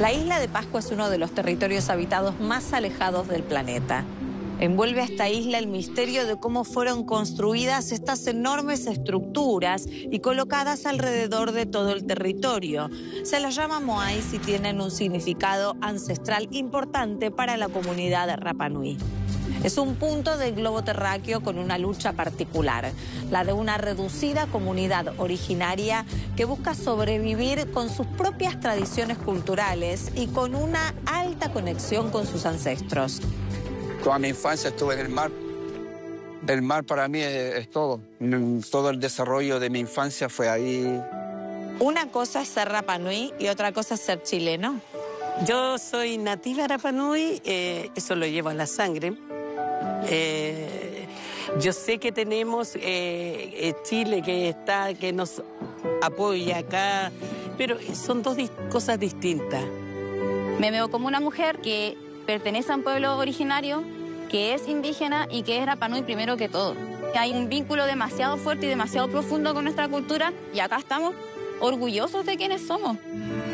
La isla de Pascua es uno de los territorios habitados más alejados del planeta. Envuelve a esta isla el misterio de cómo fueron construidas estas enormes estructuras y colocadas alrededor de todo el territorio. Se las llama moais y tienen un significado ancestral importante para la comunidad de Rapa Nui. Es un punto del globo terráqueo con una lucha particular, la de una reducida comunidad originaria que busca sobrevivir con sus propias tradiciones culturales y con una alta conexión con sus ancestros. Toda mi infancia estuve en el mar. El mar para mí es todo. Todo el desarrollo de mi infancia fue ahí. Una cosa es ser Rapa Nui y otra cosa es ser chileno. Yo soy nativa de Rapa Nui, eso lo llevo en la sangre. Yo sé que tenemos Chile que nos apoya acá, pero son dos cosas distintas. Me veo como una mujer que pertenece a un pueblo originario, que es indígena y que es Rapa Nui primero que todo. Hay un vínculo demasiado fuerte y demasiado profundo con nuestra cultura y acá estamos orgullosos de quienes somos.